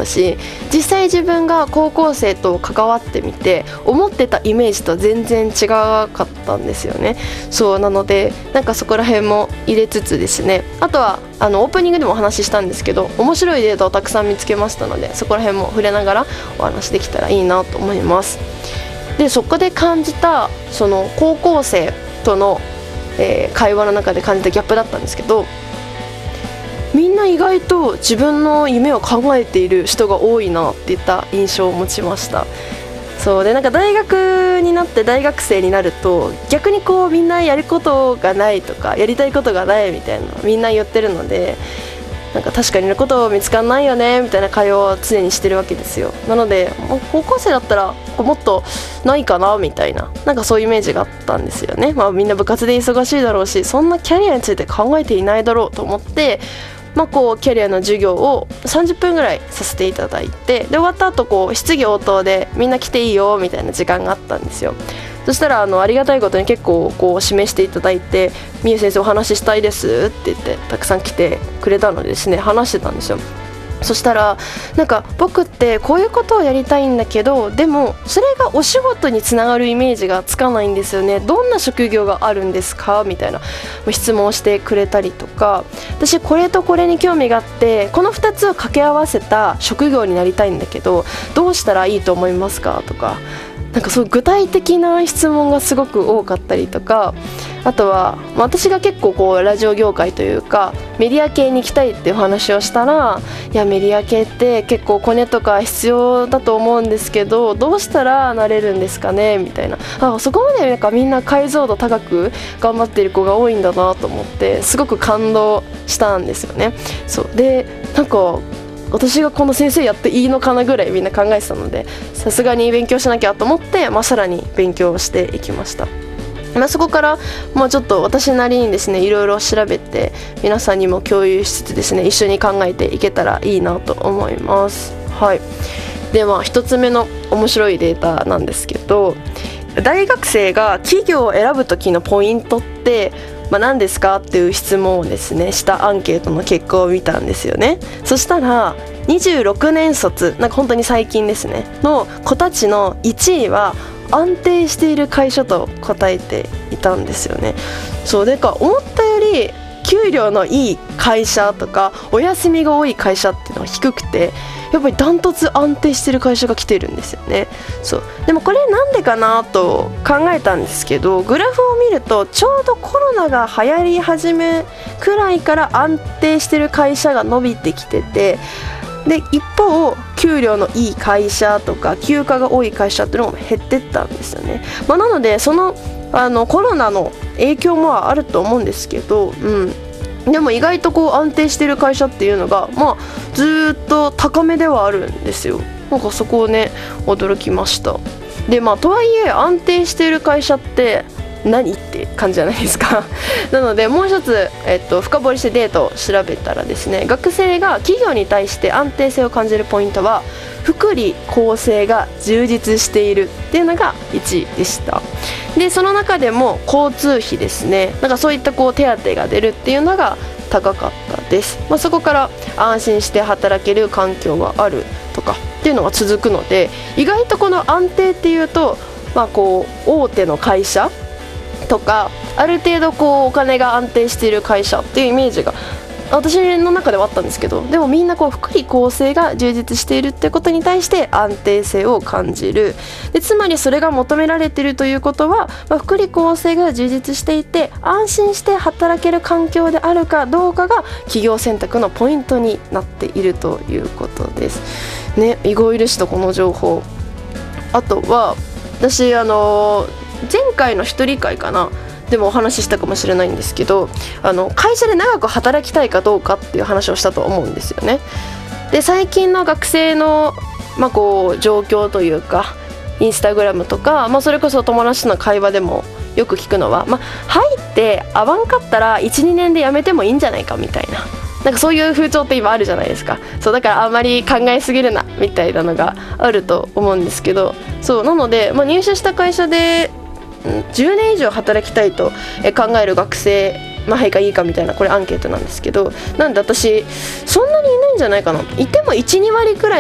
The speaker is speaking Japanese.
したし、実際自分が高校生と関わってみて思ってたイメージと全然違かったんですよね。そうなのでなんかそこら辺も入れつつですね、あとはオープニングでもお話ししたんですけど、面白いデータをたくさん見つけましたので、そこら辺も触れながらお話できたらいいなと思います。でそこで感じたその高校生との、会話の中で感じたギャップだったんですけど、みんな意外と自分の夢を考えている人が多いなっていった印象を持ちました。そうでなんか大学になって大学生になると逆にこうみんなやることがないとかやりたいことがないみたいなみんな言ってるので、なんか確かにやること見つかんないよねみたいな会話を常にしてるわけですよ。なので高校生だったらもっとないかなみたいな、なんかそういうイメージがあったんですよね。みんな部活で忙しいだろうし、そんなキャリアについて考えていないだろうと思って、こうキャリアの授業を30分ぐらいさせていただいて、で終わった後こう質疑応答でみんな来ていいよみたいな時間があったんですよ。そしたらありがたいことに結構こう示していただいて、みゆ先生お話ししたいですって言ってたくさん来てくれたのでですね、話してたんですよ。そしたらなんか僕ってこういうことをやりたいんだけど、でもそれがお仕事につながるイメージがつかないんですよね、どんな職業があるんですかみたいな質問をしてくれたりとか、私これとこれに興味があってこの2つを掛け合わせた職業になりたいんだけどどうしたらいいと思いますかとか、なんかそう具体的な質問がすごく多かったりとか、あとは私が結構こうラジオ業界というかメディア系に行きたいっていう話をしたら、いやメディア系って結構コネとか必要だと思うんですけどどうしたらなれるんですかねみたいな、そこまでなんかみんな解像度高く頑張ってる子が多いんだなと思ってすごく感動したんですよね。そうでなんか私がこの先生やっていいのかなぐらいみんな考えてたので、さすがに勉強しなきゃと思って、さらに勉強していきました。そこからちょっと私なりにですねいろいろ調べて皆さんにも共有しつつですね一緒に考えていけたらいいなと思います。はい。で一つ目の面白いデータなんですけど、大学生が企業を選ぶ時のポイントって何ですかっていう質問をですねしたアンケートの結果を見たんですよね。そしたら26年卒なんか本当に最近ですねの子たちの1位は安定している会社と答えていたんですよね。そうでか思ったより給料のいい会社とかお休みが多い会社っていうのは低くて、やっぱりダントツ安定してる会社が来てるんですよね。そうでもこれなんでかなと考えたんですけど、グラフを見るとちょうどコロナが流行り始めくらいから安定してる会社が伸びてきてて、で一方給料のいい会社とか休暇が多い会社っていうのも減ってったんですよね。なのでそのコロナの影響もあると思うんですけど、でも意外とこう安定してる会社っていうのがずっと高めではあるんですよ。なんかそこをね驚きました。でとはいえ安定している会社って何って感じじゃないですかなのでもう一つ、深掘りしてデータを調べたらですね、学生が企業に対して安定性を感じるポイントは福利厚生が充実しているっていうのが1位でした。でその中でも交通費ですね、なんかそういったこう手当が出るっていうのが高かったです。そこから安心して働ける環境があるとかっていうのが続くので、意外とこの安定っていうとこう大手の会社とかある程度こうお金が安定している会社っていうイメージが私の中ではあったんですけど、でもみんなこう福利厚生が充実しているってことに対して安定性を感じる。でつまりそれが求められているということは、福利厚生が充実していて安心して働ける環境であるかどうかが企業選択のポイントになっているということですね。意外でしたこの情報。あとは私前回の一人会かなでもお話ししたかもしれないんですけど、会社で長く働きたいかどうかっていう話をしたと思うんですよね。で最近の学生の、こう状況というかインスタグラムとか、それこそ友達との会話でもよく聞くのは、入って合わんかったら 1,2 年で辞めてもいいんじゃないかみたいな、なんかそういう風潮って今あるじゃないですか。そうだからあんまり考えすぎるなみたいなのがあると思うんですけど、そうなので、入社した会社で10年以上働きたいと考える学生はいかいいかみたいな、これアンケートなんですけど、なんで私そんなにいないんじゃないかな、いても 1,2 割くらい